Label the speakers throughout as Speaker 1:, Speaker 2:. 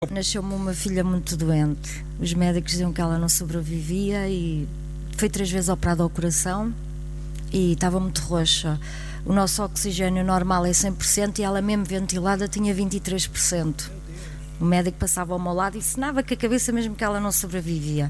Speaker 1: Nasceu-me uma filha muito doente. Os médicos diziam que ela não sobrevivia e foi 3 vezes operada ao coração e estava muito roxa. O nosso oxigênio normal é 100% e ela mesmo ventilada tinha 23%. O médico passava ao meu lado e ensinava com a cabeça mesmo que ela não sobrevivia.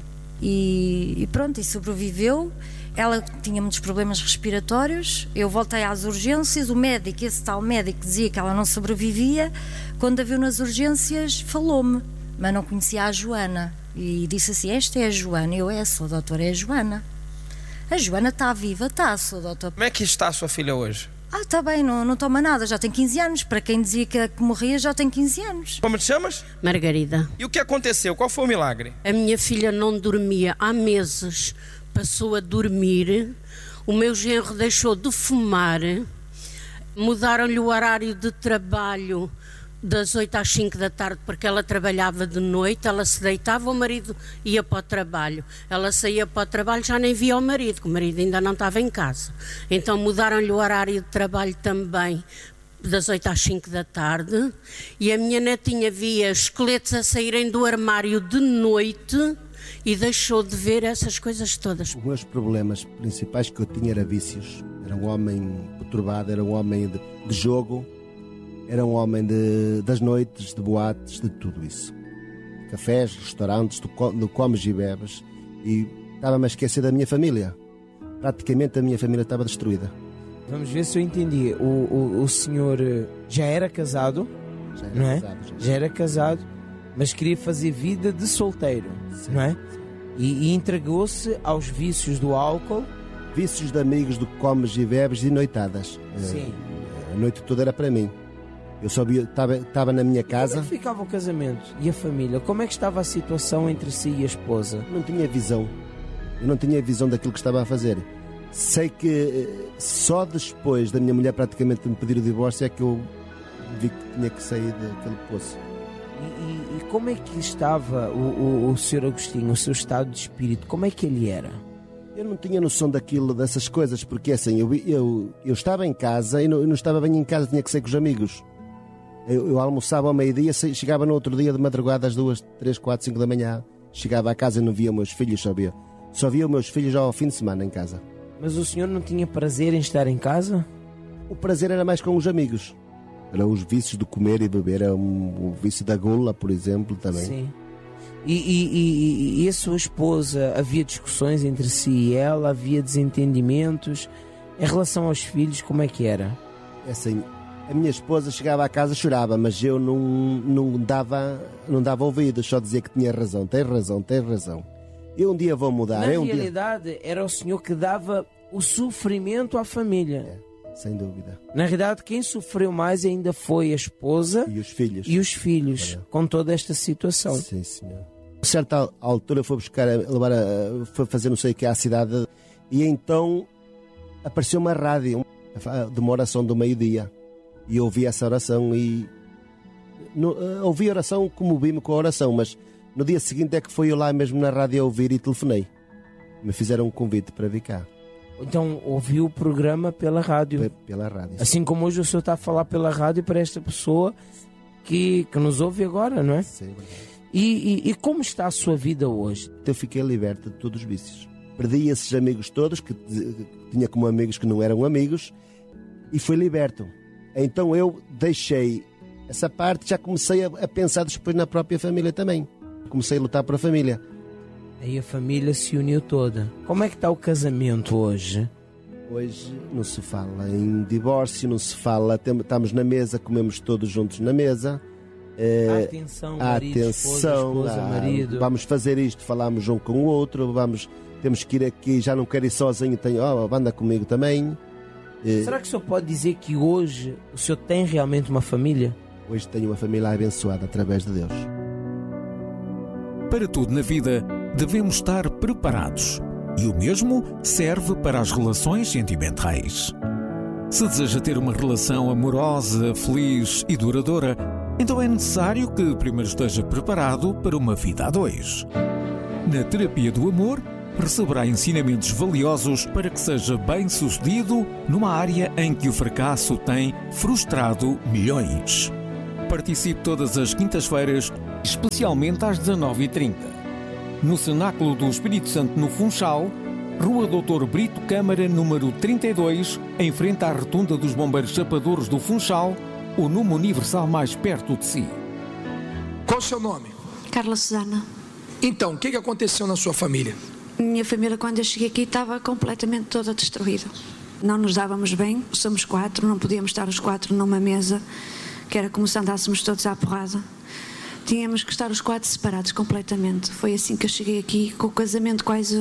Speaker 1: E pronto, e sobreviveu. Ela tinha muitos problemas respiratórios. Eu voltei às urgências. O médico, esse tal médico, dizia que ela não sobrevivia. Quando a viu nas urgências, falou-me, mas não conhecia a Joana. E disse assim: esta é a Joana. Sou doutora, é a Joana. A Joana está viva, sou doutora.
Speaker 2: Como é que está a sua filha hoje?
Speaker 1: Está bem, não toma nada, já tem 15 anos. Para quem dizia que morria, já tem 15 anos.
Speaker 2: Como te chamas?
Speaker 3: Margarida.
Speaker 2: E o que aconteceu? Qual foi o milagre?
Speaker 3: A minha filha não dormia há meses, passou a dormir. O meu genro deixou de fumar. Mudaram-lhe o horário de trabalho das 8 às 5 da tarde, porque ela trabalhava de noite. Ela se deitava, o marido ia para o trabalho. Ela saía para o trabalho, já nem via o marido, que o marido ainda não estava em casa. Então mudaram-lhe o horário de trabalho também, das 8 às 5 da tarde. E a minha netinha via esqueletos a saírem do armário de noite e deixou de ver essas coisas todas.
Speaker 4: Os meus problemas principais que eu tinha eram vícios. Era um homem perturbado, era um homem de jogo. Era um homem das noites, de boates, de tudo isso. Cafés, restaurantes, de comes e bebes. E estava-me a esquecer da minha família. Praticamente a minha família estava destruída.
Speaker 5: Vamos ver se eu entendi. O senhor já era casado, não é? Já era casado, mas queria fazer vida de solteiro, sim, não é? E entregou-se aos vícios do álcool.
Speaker 4: Vícios de amigos, de comes e bebes e noitadas.
Speaker 5: Sim.
Speaker 4: A noite toda era para mim. Eu só estava na minha casa.
Speaker 5: Como é que ficava o casamento e a família? Como é que estava a situação entre si e a esposa?
Speaker 4: Não tinha visão. Eu não tinha visão daquilo que estava a fazer. Sei que só depois da minha mulher praticamente me pedir o divórcio é que eu vi que tinha que sair daquele poço.
Speaker 5: E como é que estava o Sr. Agostinho, o seu estado de espírito? Como é que ele era?
Speaker 4: Eu não tinha noção dessas coisas, porque assim, eu estava em casa e não estava bem em casa, tinha que sair com os amigos. Eu almoçava ao meio-dia, chegava no outro dia de madrugada às 2, 3, 4, 5 da manhã. Chegava à casa e não via meus filhos, só via os meus filhos ao fim de semana em casa.
Speaker 5: Mas o senhor não tinha prazer em estar em casa?
Speaker 4: O prazer era mais com os amigos. Eram os vícios de comer e beber, era o vício da gula, por exemplo, também.
Speaker 5: Sim. E a sua esposa, havia discussões entre si e ela, havia desentendimentos? Em relação aos filhos, como é que era?
Speaker 4: É assim, a minha esposa chegava à casa e chorava, mas eu não dava ouvidos, só dizia que tinha razão, tem razão. Eu um dia vou mudar.
Speaker 5: Na realidade, era o senhor que dava o sofrimento à família.
Speaker 4: Sem dúvida.
Speaker 5: Na realidade, quem sofreu mais ainda foi a esposa
Speaker 4: e os filhos.
Speaker 5: Com toda esta situação.
Speaker 4: Sim, senhor. A certa altura foi foi fazer não sei o que à cidade, e então apareceu uma rádio de uma oração do meio-dia. E eu ouvi essa oração e ouvi a oração, comovi-me com a oração, mas no dia seguinte é que fui eu lá mesmo na rádio a ouvir e telefonei. Me fizeram um convite para vir cá.
Speaker 5: Então ouviu o programa pela rádio?
Speaker 4: Pela rádio.
Speaker 5: Assim
Speaker 4: sim.
Speaker 5: Como hoje o senhor está a falar pela rádio para esta pessoa que nos ouve agora, não é?
Speaker 4: Sim, verdade.
Speaker 5: E como está a sua vida hoje?
Speaker 4: Eu fiquei liberto de todos os vícios. Perdi esses amigos todos, que tinha como amigos que não eram amigos, e fui liberto. Então eu deixei essa parte, já comecei a pensar depois na própria família também. Comecei a lutar por a família.
Speaker 5: Aí a família se uniu toda. Como é que está o casamento hoje?
Speaker 4: Hoje não se fala em divórcio, não se fala, estamos na mesa, comemos todos juntos na mesa.
Speaker 5: Há atenção, marido, esposa, marido.
Speaker 4: Vamos fazer isto, falamos um com o outro, temos que ir aqui, já não quero ir sozinho, anda comigo também.
Speaker 5: Será que o senhor pode dizer que hoje o senhor tem realmente uma família?
Speaker 4: Hoje tenho uma família abençoada através de Deus.
Speaker 6: Para tudo na vida, devemos estar preparados. E o mesmo serve para as relações sentimentais. Se deseja ter uma relação amorosa, feliz e duradoura, então é necessário que primeiro esteja preparado para uma vida a dois. Na terapia do amor, receberá ensinamentos valiosos para que seja bem-sucedido numa área em que o fracasso tem frustrado milhões. Participe todas as quintas-feiras especialmente às 19h30. No Cenáculo do Espírito Santo, no Funchal, Rua Doutor Brito Câmara, número 32, em frente à Rotunda dos Bombeiros Chapadores do Funchal, o número universal mais perto de si.
Speaker 7: Qual o seu nome?
Speaker 8: Carla Susana.
Speaker 7: Então, o que aconteceu na sua família?
Speaker 8: Minha família, quando eu cheguei aqui, estava completamente toda destruída. Não nos dávamos bem, somos 4, não podíamos estar os 4 numa mesa, que era como se andássemos todos à porrada. Tínhamos que estar os 4 separados completamente. Foi assim que eu cheguei aqui, com o casamento quase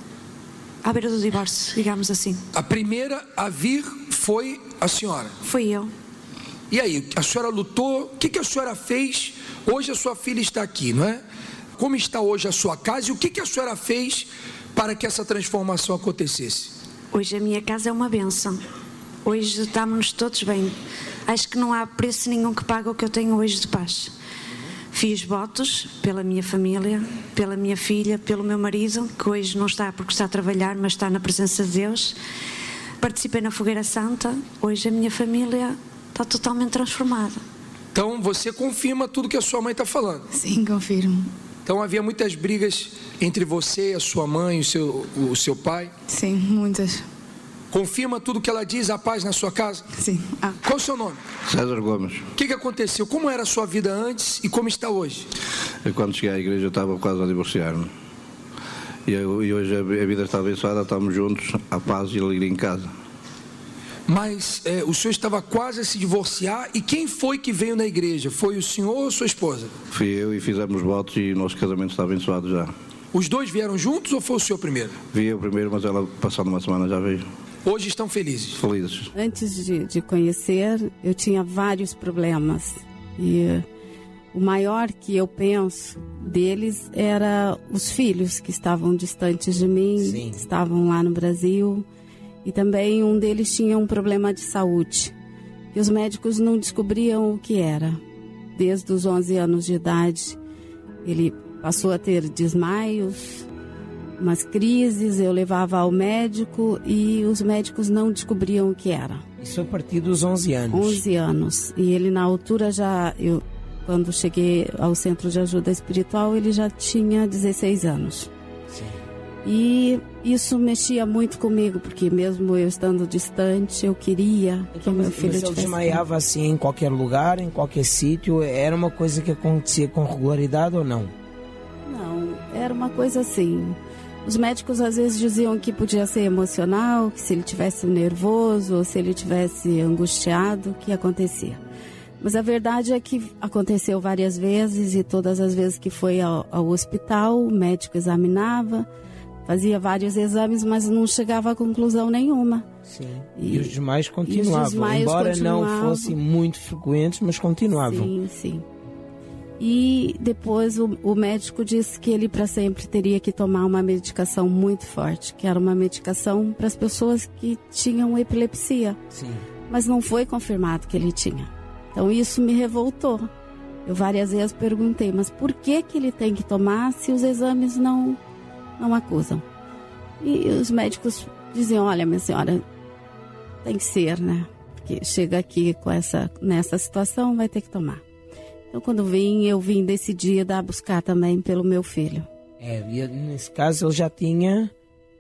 Speaker 8: à beira do divórcio, digamos assim.
Speaker 7: A primeira a vir foi a senhora?
Speaker 8: Foi eu.
Speaker 7: E aí, a senhora lutou, o que a senhora fez? Hoje a sua filha está aqui, não é? Como está hoje a sua casa e o que a senhora fez para que essa transformação acontecesse?
Speaker 8: Hoje a minha casa é uma bênção. Hoje estamos todos bem. Acho que não há preço nenhum que pague o que eu tenho hoje de paz. Fiz votos pela minha família, pela minha filha, pelo meu marido, que hoje não está porque está a trabalhar, mas está na presença de Deus. Participei na Fogueira Santa. Hoje a minha família está totalmente transformada.
Speaker 7: Então você confirma tudo que a sua mãe está falando?
Speaker 8: Sim, confirmo.
Speaker 7: Então havia muitas brigas entre você, a sua mãe e o seu pai?
Speaker 8: Sim, muitas.
Speaker 7: Confirma tudo que ela diz, a paz na sua casa?
Speaker 8: Sim.
Speaker 7: Qual o seu nome?
Speaker 9: César Gomes.
Speaker 7: O que aconteceu? Como era a sua vida antes e como está hoje?
Speaker 9: Eu, quando cheguei à igreja, eu estava quase a divorciar-me. E hoje a vida está abençoada, estamos juntos, a paz e a alegria em casa.
Speaker 7: Mas o senhor estava quase a se divorciar e quem foi que veio na igreja? Foi o senhor ou a sua esposa?
Speaker 9: Fui eu e fizemos votos e o nosso casamento está abençoado já.
Speaker 7: Os dois vieram juntos ou foi o senhor primeiro?
Speaker 9: Vi eu primeiro, mas ela, passando uma semana, já veio.
Speaker 7: Hoje estão felizes?
Speaker 9: Felizes.
Speaker 3: Antes de conhecer, eu tinha vários problemas. E o maior que eu penso deles era os filhos que estavam distantes de mim,
Speaker 5: Sim.
Speaker 3: estavam lá no Brasil. E também um deles tinha um problema de saúde, que os médicos não descobriam o que era. Desde os 11 anos de idade, ele passou a ter desmaios, umas crises, eu levava ao médico e os médicos não descobriam o que era.
Speaker 5: Isso a partir dos 11 anos?
Speaker 3: 11 anos. E ele na altura quando cheguei ao Centro de Ajuda Espiritual, ele já tinha 16 anos.
Speaker 5: Sim.
Speaker 3: E isso mexia muito comigo, porque mesmo eu estando distante, eu queria que o meu filho tivesse...
Speaker 5: Mas ele desmaiava assim em qualquer lugar, em qualquer sítio? Era uma coisa que acontecia com regularidade ou não?
Speaker 3: Não, era uma coisa assim. Os médicos às vezes diziam que podia ser emocional, que se ele tivesse nervoso ou se ele tivesse angustiado, que acontecia. Mas a verdade é que aconteceu várias vezes e todas as vezes que foi ao hospital, o médico examinava, fazia vários exames, mas não chegava a conclusão nenhuma.
Speaker 5: Sim. E os desmaios continuavam, embora não fossem muito frequentes, mas continuavam.
Speaker 3: Sim, sim. E depois o médico disse que ele para sempre teria que tomar uma medicação muito forte, que era uma medicação para as pessoas que tinham epilepsia.
Speaker 5: Sim.
Speaker 3: Mas não foi confirmado que ele tinha. Então isso me revoltou. Eu várias vezes perguntei, mas por que ele tem que tomar se os exames não acusam? E os médicos diziam, olha, minha senhora, tem que ser, né? Porque chega aqui nessa situação, vai ter que tomar. Então quando eu vim decidida a buscar também pelo meu filho.
Speaker 5: E nesse caso ele já tinha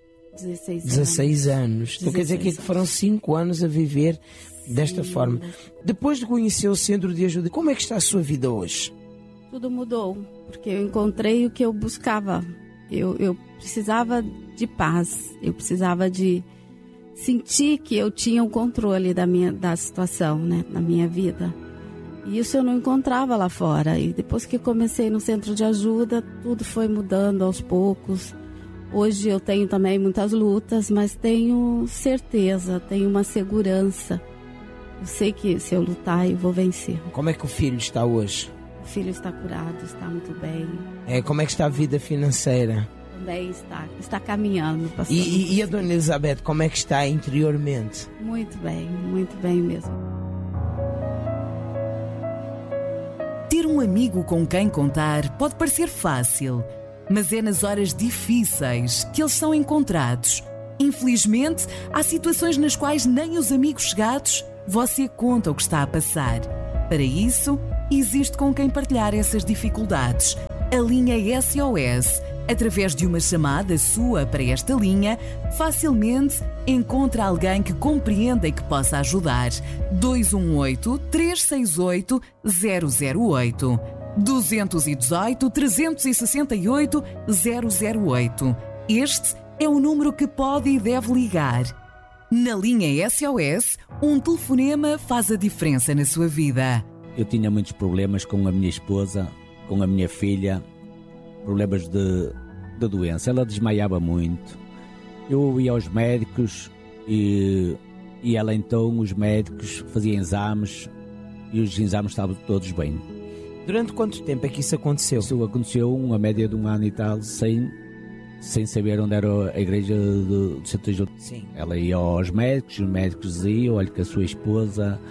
Speaker 5: 16 anos. Então quer dizer que foram 5 anos a viver desta forma. Depois de conhecer o Centro de Ajuda, como é que está a sua vida hoje?
Speaker 3: Tudo mudou, porque eu encontrei o que eu buscava. Eu precisava de paz, eu precisava de sentir que eu tinha o controle da situação, né, na minha vida. E isso eu não encontrava lá fora. E depois que comecei no Centro de Ajuda, tudo foi mudando aos poucos. Hoje eu tenho também muitas lutas, mas tenho certeza, tenho uma segurança. Eu sei que se eu lutar, eu vou vencer.
Speaker 5: Como é que o filho está hoje?
Speaker 3: O filho está curado, está muito bem.
Speaker 5: Como é que está a vida financeira?
Speaker 3: Também está caminhando.
Speaker 5: E a Dona Elizabeth, como é que está interiormente?
Speaker 3: Muito bem mesmo.
Speaker 10: Ter um amigo com quem contar pode parecer fácil, mas é nas horas difíceis que eles são encontrados. Infelizmente, há situações nas quais nem os amigos chegados você conta o que está a passar. Para isso, existe com quem partilhar essas dificuldades. A linha SOS. Através de uma chamada sua para esta linha, facilmente encontra alguém que compreenda e que possa ajudar. 218-368-008. 218-368-008. Este é o número que pode e deve ligar. Na linha SOS, um telefonema faz a diferença na sua vida.
Speaker 11: Eu tinha muitos problemas com a minha esposa, com a minha filha, problemas de doença. Ela desmaiava muito. Eu ia aos médicos e ela então, os médicos faziam exames e os exames estavam todos bem.
Speaker 5: Durante quanto tempo é que isso aconteceu?
Speaker 11: Isso aconteceu uma média de 1 ano e tal, sem saber onde era a igreja do Centro de
Speaker 5: Sim.
Speaker 11: Ela ia aos médicos, os médicos diziam, olha que a sua esposa,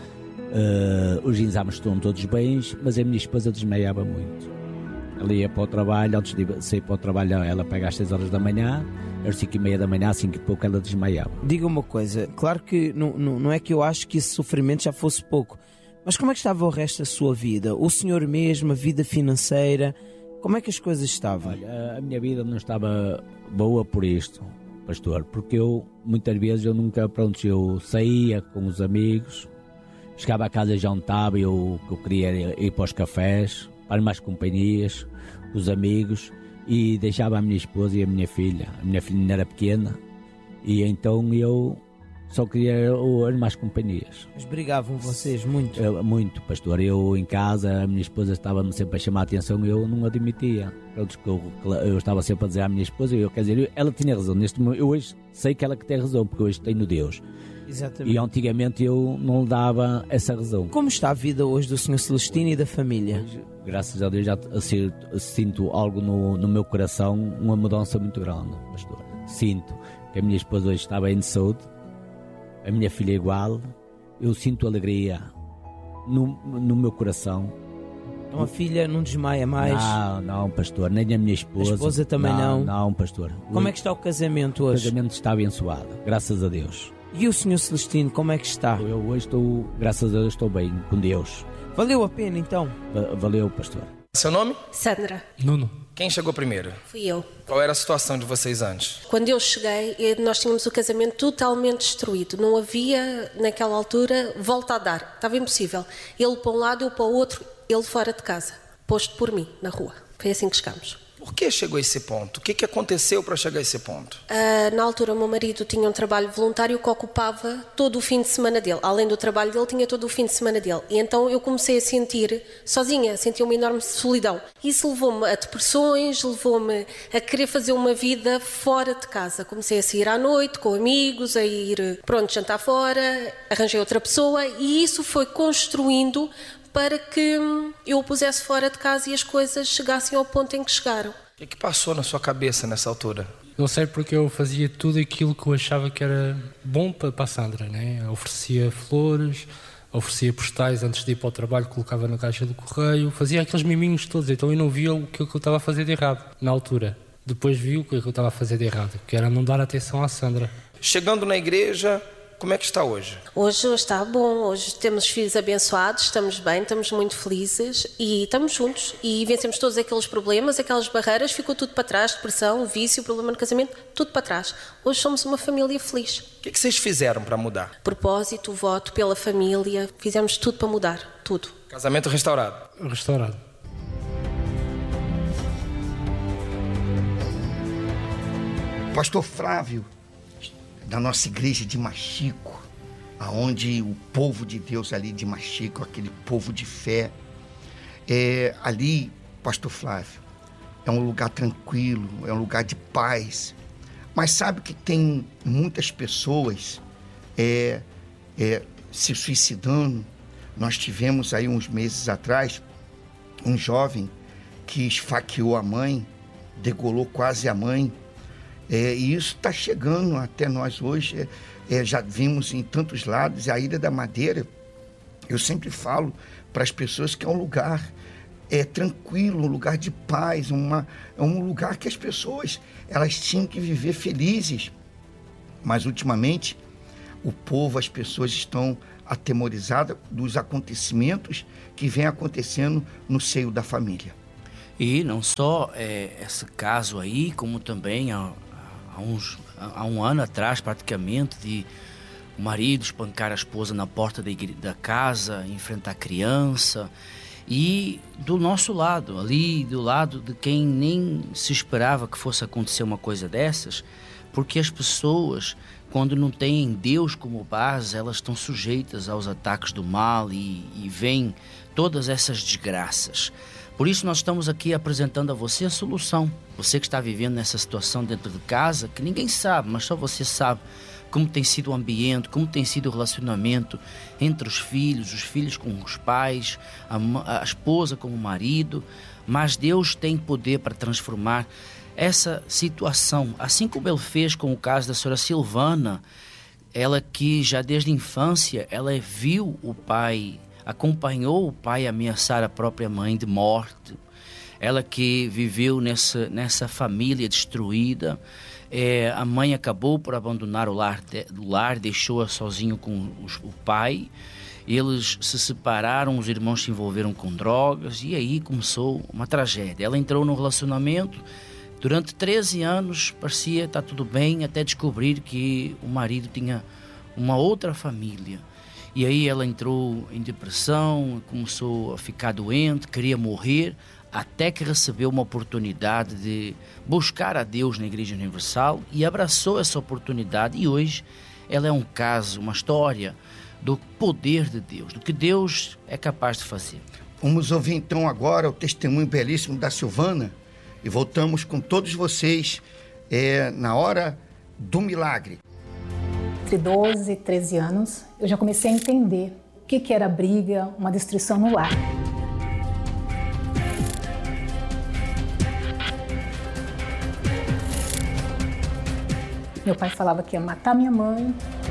Speaker 11: os exames estão todos bens, mas a minha esposa desmaiava muito. Ela ia para o trabalho, antes de sair para o trabalho, ela pega às 6 horas da manhã, às 5h30 da manhã, 5 e pouco, ela desmaiava.
Speaker 5: Diga uma coisa, claro que não é que eu acho que esse sofrimento já fosse pouco, mas como é que estava o resto da sua vida? O senhor mesmo, a vida financeira, como é que as coisas estavam?
Speaker 11: Olha, a minha vida não estava boa por isto, pastor, porque muitas vezes eu saía com os amigos, chegava a casa e jantava, eu queria ir para os cafés, para mais companhias, os amigos, e deixava a minha esposa e a minha filha. A minha filha ainda era pequena, e então eu só queria as mais companhias.
Speaker 5: Mas brigavam vocês muito?
Speaker 11: Muito, pastor. Eu em casa, a minha esposa estava-me sempre a chamar a atenção e eu não admitia. Eu estava sempre a dizer à minha esposa, ela tinha razão. Neste momento, eu hoje sei que ela que tem razão, porque hoje tenho Deus.
Speaker 5: Exatamente.
Speaker 11: E antigamente eu não lhe dava essa razão.
Speaker 5: Como está a vida hoje do Sr. Celestino e da família?
Speaker 11: Hoje, graças a Deus, já sinto algo no meu coração, uma mudança muito grande, pastor. Sinto que a minha esposa hoje está bem de saúde, a minha filha é igual, eu sinto alegria no meu coração.
Speaker 5: Então a filha não desmaia mais?
Speaker 11: Não, pastor, nem a minha esposa.
Speaker 5: A esposa também não?
Speaker 11: Não, pastor.
Speaker 5: Como é que está o casamento hoje?
Speaker 11: O casamento está abençoado, graças a Deus.
Speaker 5: E o Sr. Celestino, como é que está?
Speaker 11: Eu hoje estou, graças a Deus, estou bem, com Deus.
Speaker 5: Valeu a pena então?
Speaker 11: Valeu, pastor.
Speaker 2: Seu nome?
Speaker 12: Sandra.
Speaker 2: Nuno. Quem chegou primeiro?
Speaker 12: Fui eu.
Speaker 2: Qual era a situação de vocês antes?
Speaker 12: Quando eu cheguei, nós tínhamos o casamento totalmente destruído. Não havia, naquela altura, volta a dar. Estava impossível. Ele para um lado, eu para o outro, ele fora de casa. Posto por mim, na rua. Foi assim que chegámos.
Speaker 2: Por que chegou a esse ponto? O que aconteceu para chegar a esse ponto?
Speaker 12: Na altura, o meu marido tinha um trabalho voluntário que ocupava todo o fim de semana dele. Além do trabalho dele, tinha todo o fim de semana dele. E então eu comecei a sentir, sozinha, uma enorme solidão. Isso levou-me a depressões, levou-me a querer fazer uma vida fora de casa. Comecei a sair à noite com amigos, a ir, jantar fora, arranjei outra pessoa e isso foi construindo para que eu o pusesse fora de casa e as coisas chegassem ao ponto em que chegaram.
Speaker 2: O que passou na sua cabeça nessa altura?
Speaker 13: Eu sei porque eu fazia tudo aquilo que eu achava que era bom para a Sandra, né? Oferecia flores, oferecia postais antes de ir para o trabalho, colocava na caixa do correio, fazia aqueles miminhos todos, então eu não via o que eu estava a fazer de errado na altura. Depois vi o que eu estava a fazer de errado, que era não dar atenção à Sandra.
Speaker 2: Chegando na igreja, como é que está hoje?
Speaker 12: Hoje está bom, hoje temos filhos abençoados, estamos bem, estamos muito felizes e estamos juntos e vencemos todos aqueles problemas, aquelas barreiras, ficou tudo para trás, depressão, vício, problema no casamento, tudo para trás. Hoje somos uma família feliz.
Speaker 2: O que vocês fizeram para mudar?
Speaker 12: Propósito, voto pela família, fizemos tudo para mudar, tudo.
Speaker 2: Casamento restaurado?
Speaker 13: Restaurado.
Speaker 14: Pastor Flávio, da nossa igreja de Machico, aonde o povo de Deus ali de Machico, aquele povo de fé, ali, Pastor Flávio, é um lugar tranquilo, é um lugar de paz, mas sabe que tem muitas pessoas se suicidando. Nós tivemos aí uns meses atrás um jovem que esfaqueou a mãe, degolou quase a mãe. E isso está chegando até nós hoje, já vimos em tantos lados. A Ilha da Madeira, eu sempre falo para as pessoas que é um lugar tranquilo, um lugar de paz, é um lugar que as pessoas elas tinham que viver felizes. Mas ultimamente o povo, as pessoas estão atemorizadas dos acontecimentos que vêm acontecendo no seio da família.
Speaker 15: E não só esse caso aí, como também há um ano atrás, praticamente, de o marido espancar a esposa na porta da casa, enfrentar a criança. E do nosso lado, ali do lado de quem nem se esperava que fosse acontecer uma coisa dessas, porque as pessoas, quando não têm Deus como base, elas estão sujeitas aos ataques do mal e vêm todas essas desgraças. Por isso nós estamos aqui apresentando a você a solução. Você que está vivendo nessa situação dentro de casa, que ninguém sabe, mas só você sabe como tem sido o ambiente, como tem sido o relacionamento entre os filhos com os pais, a esposa com o marido. Mas Deus tem poder para transformar essa situação, assim como Ele fez com o caso da senhora Silvana, ela que já desde a infância, ela viu o pai, acompanhou o pai ameaçar a própria mãe de morte. Ela que viveu nessa família destruída, a mãe acabou por abandonar o lar, deixou-a sozinho com o pai. Eles se separaram, os irmãos se envolveram com drogas e aí começou uma tragédia. Ela entrou num relacionamento, durante 13 anos parecia estar tudo bem, até descobrir que o marido tinha uma outra família. E aí ela entrou em depressão, começou a ficar doente, queria morrer, até que recebeu uma oportunidade de buscar a Deus na Igreja Universal e abraçou essa oportunidade. E hoje ela é um caso, uma história do poder de Deus, do que Deus é capaz de fazer.
Speaker 14: Vamos ouvir então agora o testemunho belíssimo da Silvana e voltamos com todos vocês na hora do milagre.
Speaker 16: Entre 12 e 13 anos, eu já comecei a entender o que era briga, uma destruição no lar. Meu pai falava que ia matar minha mãe,